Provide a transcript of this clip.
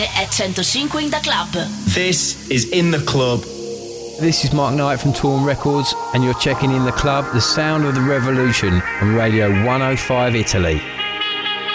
È 105 in the club. This is In the Club. This is Mark Knight from Torn Records, and you're checking In the Club, the sound of the revolution on Radio 105 Italy.